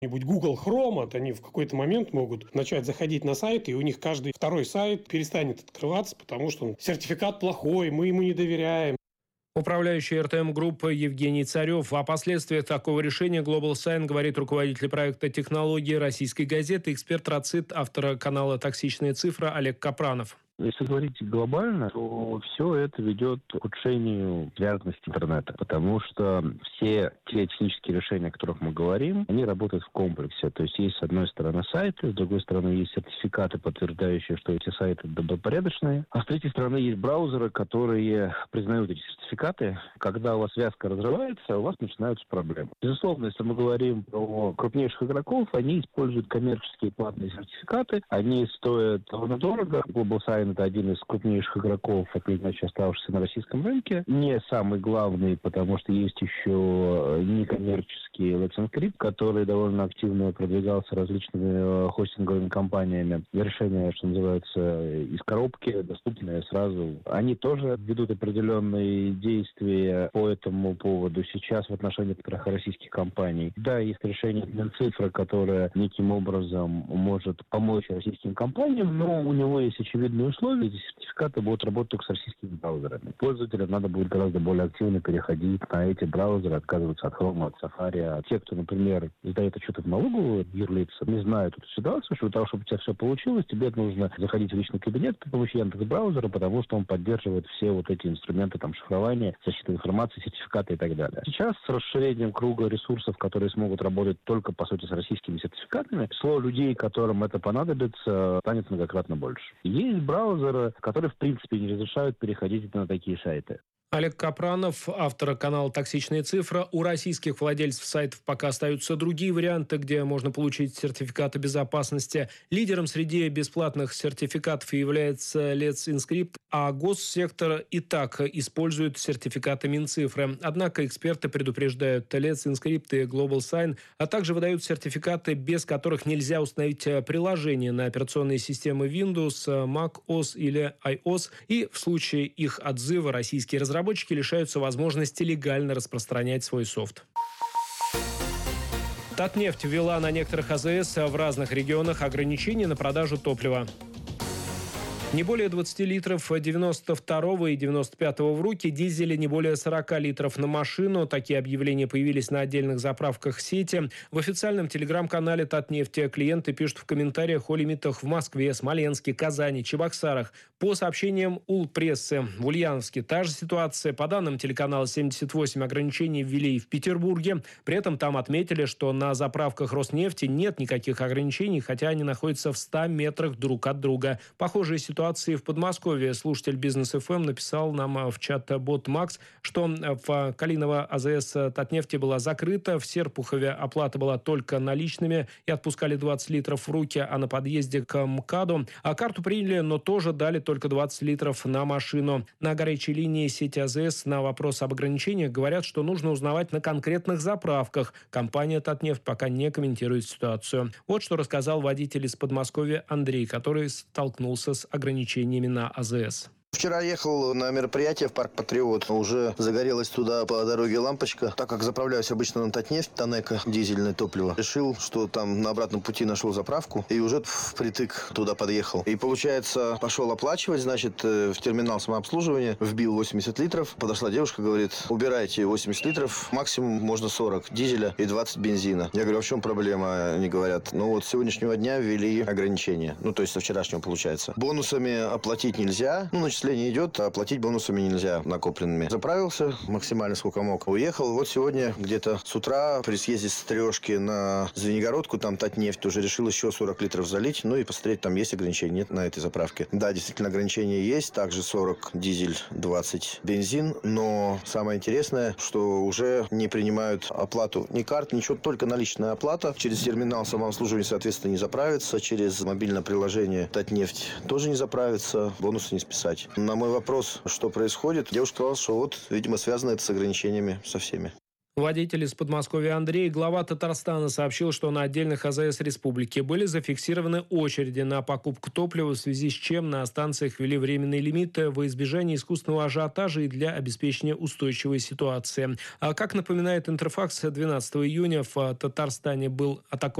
какой-нибудь Google Chrome, вот они в какой-то момент могут начать заходить на сайт, и у них каждый второй сайт перестанет открываться, потому что сертификат плохой, мы ему не доверяем. Управляющий РТМ группы Евгений Царев. О последствиях такого решения Global Sign говорит руководитель проекта технологии российской газеты, эксперт РАЦИТ, автора канала «Токсичная цифра» Олег Капранов. Если говорить глобально, то все это ведет к ухудшению связанности интернета, потому что все те технические решения, о которых мы говорим, они работают в комплексе. То есть есть с одной стороны сайты, с другой стороны есть сертификаты, подтверждающие, что эти сайты добропорядочные, а с третьей стороны есть браузеры, которые признают эти сертификаты. Когда у вас связка разрывается, у вас начинаются проблемы. Безусловно, если мы говорим про крупнейших игроков, они используют коммерческие платные сертификаты, они стоят довольно дорого. Global Sign — это один из крупнейших игроков, отныне оставшихся на российском рынке. Не самый главный, потому что есть еще некоммерческий Let's Encrypt, который довольно активно продвигался различными хостинговыми компаниями. Решения, что называется, из коробки, доступные сразу. Они тоже ведут определенные действия по этому поводу сейчас в отношении некоторых российских компаний. Да, есть решение Минцифры, которое неким образом может помочь российским компаниям, но у него есть очевидные условия. Эти сертификаты будут работать только с российскими браузерами. Пользователям надо будет гораздо более активно переходить на эти браузеры, отказываться от Chrome, от Safari. А те, кто, например, сдает отчеты в налоговую, юрлицы, не знают эту ситуацию, что для того, чтобы у тебя все получилось, тебе нужно заходить в личный кабинет при помощи Яндекс.Браузера, потому что он поддерживает все вот эти инструменты шифрования, защиты информации, сертификаты и так далее. Сейчас с расширением круга ресурсов, которые смогут работать только, по сути, с российскими сертификатами, число людей, которым это понадобится, станет многократно больше. Есть браузеры, которые, в принципе, не разрешают переходить на такие сайты. Олег Капранов, автор канала «Токсичная цифра». У российских владельцев сайтов пока остаются другие варианты, где можно получить сертификаты безопасности. Лидером среди бесплатных сертификатов является Let's Encrypt, а госсектор и так использует сертификаты Минцифры. Однако эксперты предупреждают, Let's Encrypt и Global Sign, а также выдают сертификаты, без которых нельзя установить приложение на операционные системы Windows, Mac OS или iOS. И в случае их отзыва российские разработчики лишаются возможности легально распространять свой софт. Татнефть ввела на некоторых АЗС в разных регионах ограничения на продажу топлива. Не более 20 литров 92-го и 95-го в руки, дизеля не более 40 литров на машину. Такие объявления появились на отдельных заправках сети. В официальном телеграм-канале Татнефти клиенты пишут в комментариях о лимитах в Москве, Смоленске, Казани, Чебоксарах. По сообщениям УЛ-прессы, в Ульяновске та же ситуация. По данным телеканала 78, ограничения ввели и в Петербурге. При этом там отметили, что на заправках Роснефти нет никаких ограничений, хотя они находятся в 100 метрах друг от друга. Похожая ситуация в Подмосковье. Слушатель Бизнес ФМ написал нам в чат-бот Макс, что в Калиново АЗС Татнефти была закрыта, в Серпухове оплата была только наличными и отпускали 20 литров в руки, а на подъезде к МКАДу. А карту приняли, но тоже дали только 20 литров на машину. На горячей линии сети АЗС на вопрос об ограничениях говорят, что нужно узнавать на конкретных заправках. Компания Татнефть пока не комментирует ситуацию. Вот что рассказал водитель из Подмосковья Андрей, который столкнулся с ограничениями на АЗС. Вчера ехал на мероприятие в парк Патриот. Уже загорелась туда по дороге лампочка. Так как заправляюсь обычно на Татнефть, Танеко, дизельное топливо, решил, что там на обратном пути нашел заправку и уже впритык туда подъехал. И получается, пошел оплачивать, значит, в терминал самообслуживания, вбил 80 литров. Подошла девушка, говорит, убирайте 80 литров, максимум можно 40 дизеля и 20 бензина. Я говорю, а в чем проблема? Они говорят, ну вот с сегодняшнего дня ввели ограничения. Ну, то есть со вчерашнего получается. Бонусами оплатить нельзя. Ну, начисление идет, а оплатить бонусами нельзя накопленными. Заправился максимально сколько мог. Уехал. Вот сегодня где-то с утра при съезде с Трешки на Звенигородку, там Татнефть, уже решил еще 40 литров залить. Ну и посмотреть, там есть ограничения, нет на этой заправке. Да, действительно ограничения есть. Также 40 дизель, 20 бензин. Но самое интересное, что уже не принимают оплату ни карт, ничего, только наличная оплата. Через терминал самообслуживания, соответственно, не заправится. Через мобильное приложение Татнефть тоже не заправится. Бонусы не списать. На мой вопрос, что происходит, девушка сказала, что вот, видимо, связано это с ограничениями со всеми. Водитель из Подмосковья Андрей, глава Татарстана, сообщил, что на отдельных АЗС республики были зафиксированы очереди на покупку топлива, в связи с чем на станциях ввели временные лимиты во избежание искусственного ажиотажа и для обеспечения устойчивой ситуации. А как напоминает Интерфакс, 12 июня в Татарстане был атакован